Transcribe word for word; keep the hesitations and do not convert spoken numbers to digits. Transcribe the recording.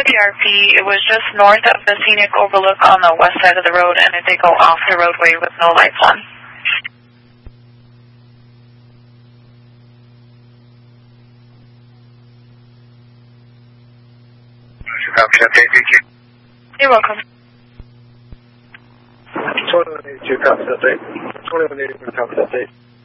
C R P. It was just north of the scenic overlook on the west side of the road, and it did go off the roadway with no lights on. Copy, update, thank you. You're welcome. twenty-one eighty-two, copy, update. twenty-one eighty-two, copy, update.